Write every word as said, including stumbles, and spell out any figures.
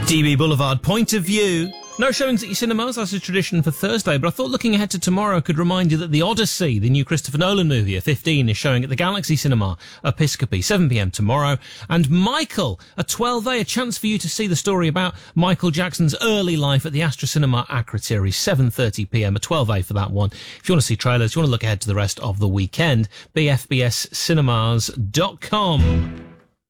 D B Boulevard, point of view. No showings at your cinemas, that's a tradition for Thursday, but I thought looking ahead to tomorrow could remind you that The Odyssey, the new Christopher Nolan movie, at fifteen, is showing at the Galaxy Cinema, Episcopi, seven p m tomorrow. And Michael, at twelve a, a chance for you to see the story about Michael Jackson's early life at the Astra Cinema Akrotiri, seven thirty p m, at twelve a for that one. If you want to see trailers, you want to look ahead to the rest of the weekend, b f b s cinemas dot com.